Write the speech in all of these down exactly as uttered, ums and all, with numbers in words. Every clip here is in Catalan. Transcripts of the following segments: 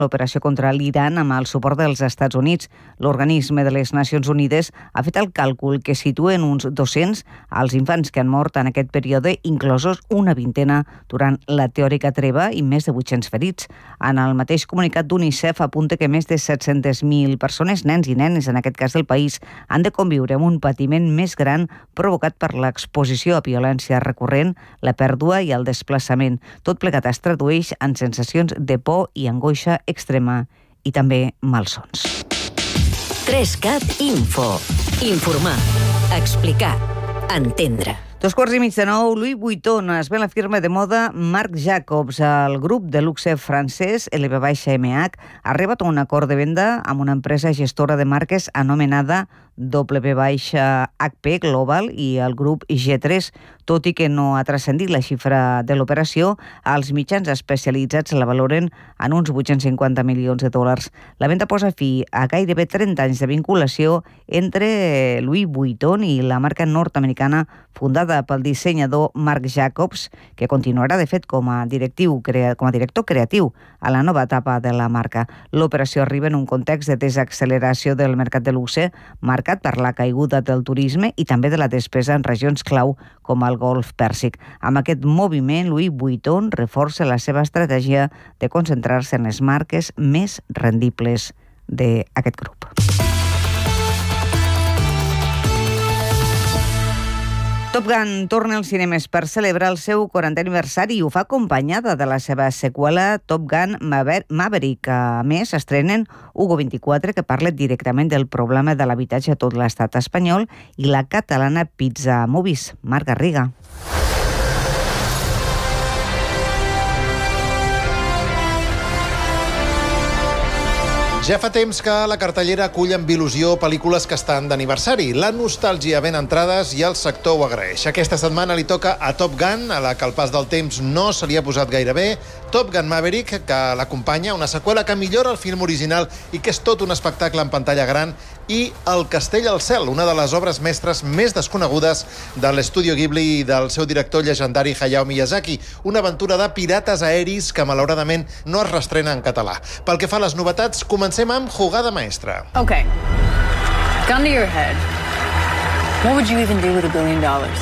l'operació contra l'Iran amb el suport dels Estats Units. L'organisme de les Nacions Unides ha fet el càlcul que situa en uns dos-cents els infants que han mort en aquest període, inclosos una vintena durant la teòrica treva i més de vuit-cents ferits. En el mateix comunicat d'UNICEF apunta que més de set-cents mil persones, nens i nenes en aquest cas del país, han de conviure amb un patiment més gran provocat per l'exposició a violència recurrent, la pèrdua i el desplaçament. Tot plegat es tradueix en sensacions de por i angoixa extrema i també malsons. tres cat Info. Informar, explicar, entendre. Dos quarts i mig de nou, Louis Vuitton es ven la firma de moda Marc Jacobs. El grup de luxe francès L V M H ha arribat a un acord de venda amb una empresa gestora de marques anomenada W H P Global i el grup G tres. Tot i que no ha transcendit la xifra de l'operació, els mitjans especialitzats la valoren en uns vuit-cents cinquanta milions de dòlars. La venda posa fi a gairebé trenta anys de vinculació entre Louis Vuitton i la marca nord-americana fundada pel dissenyador Marc Jacobs, que continuarà, de fet, com a, directiu, com a director creatiu a la nova etapa de la marca. L'operació arriba en un context de desacceleració del mercat de luxe, marcat per la caiguda del turisme i també de la despesa en regions clau com el Golf Pèrsic. Amb aquest moviment, Louis Vuitton reforça la seva estratègia de concentrar-se en les marques més rendibles d'aquest grup. Top Gun torna als cinemes per celebrar el seu quarantè aniversari i ho fa acompanyada de la seva seqüela Top Gun Maverick. A més, estrenen Hugo vint-i-quatre, que parla directament del problema de l'habitatge a tot l'estat espanyol, i la catalana Pizza Movies. Marc Garriga. Ja fa temps que la cartellera acull amb il·lusió pel·lícules que estan d'aniversari. La nostàlgia ven entrades i el sector ho agraeix. Aquesta setmana li toca a Top Gun, a la que el pas del temps no se li ha posat gaire bé, Top Gun Maverick, que l'acompanya, una seqüela que millora el film original i que és tot un espectacle en pantalla gran, i El castell al cel, una de les obres mestres més desconegudes de l'estudio Ghibli i del seu director llegendari Hayao Miyazaki, una aventura de pirates aeris que malauradament no es restrena en català. Pel que fa a les novetats, comencem amb Jugada Maestra. Okay. Gun to your head. What would you even do with a billion dollars?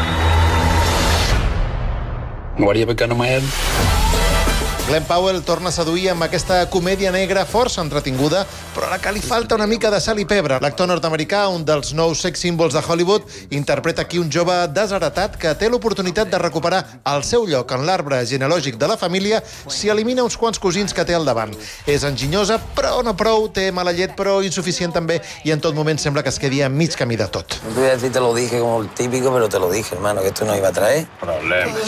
Why do you have a gun to my head? Glenn Powell torna a seduir amb aquesta comèdia negra força entretinguda, però a la que li falta una mica de sal i pebre. L'actor nord-americà, un dels nous sex símbols de Hollywood, interpreta aquí un jove desheretat que té l'oportunitat de recuperar el seu lloc en l'arbre genealògic de la família si elimina uns quants cosins que té al davant. És enginyosa, però no prou, té mala llet, però insuficient també, i en tot moment sembla que es quedi a mig camí de tot. No te voy a decir te lo dije como el típico, pero te lo dije, hermano, que esto no iba a traer Problemes.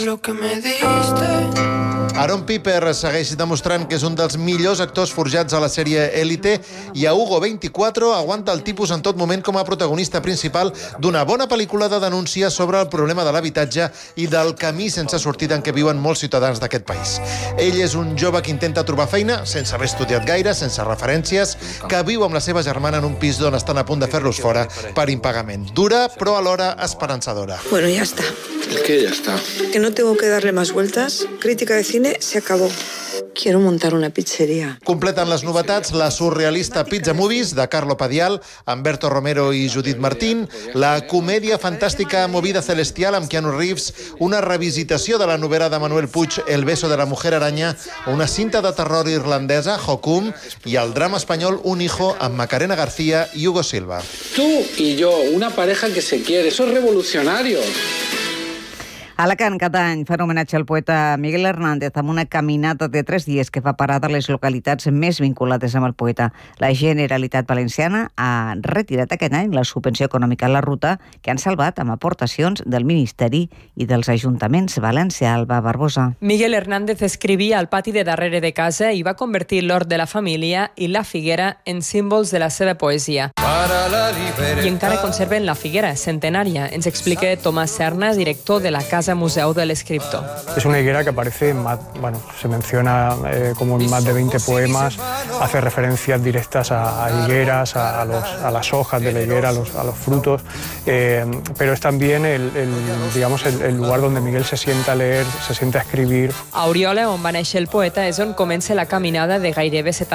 Aaron Piper segueix demostrant que és un dels millors actors forjats a la sèrie Élite, i a Hugo vint-i-quatre aguanta el tipus en tot moment com a protagonista principal d'una bona pel·lícula de denúncia sobre el problema de l'habitatge i del camí sense sortida en què viuen molts ciutadans d'aquest país. Ell és un jove que intenta trobar feina sense haver estudiat gaire, sense referències, que viu amb la seva germana en un pis d'on estan a punt de fer-los fora per impagament. Dura, però alhora esperançadora. Bueno, ya está. El que ya está. Que no tengo que darle más vueltas. Crítica de cine se acabó. Quiero montar una pizzería. Completen les novetats la surrealista Pizza Movies de Carlo Padial, Humberto Romero i Judith Martín, la comèdia fantàstica Movida Celestial amb Keanu Reeves, una revisitació de la novel·la de Manuel Puig El beso de la mujer araña, una cinta de terror irlandesa, Hokum, i el drama espanyol Un hijo amb Macarena García i Hugo Silva. Tú y yo, una pareja que se quiere, eso es revolucionario. A Alacant, cada any fan homenatge al poeta Miguel Hernández amb una caminata de tres dies que fa parada a les localitats més vinculades amb el poeta. La Generalitat Valenciana ha retirat aquest any la subvenció econòmica a la ruta, que han salvat amb aportacions del Ministeri i dels ajuntaments. València, Alba Barbosa. Miguel Hernández escrivia al pati de darrere de casa i va convertir l'hort de la família i la figuera en símbols de la seva poesia. I encara conserven la figuera centenària. Ens explica Tomàs Serna, director de la Casa Casa Museu de l'Escriptor. Es una higuera que aparece en más, bueno, se menciona eh, como en más de veinte poemas, hace referencias directas a, a higueras, a, a, los, a las hojas de la higuera, a los, a los frutos, eh, pero es también el, el, digamos, el, el lugar donde Miguel se sienta a leer, se sienta a escribir. A Oriola, on va néixer el poeta, és on comença la caminada de gairebé setanta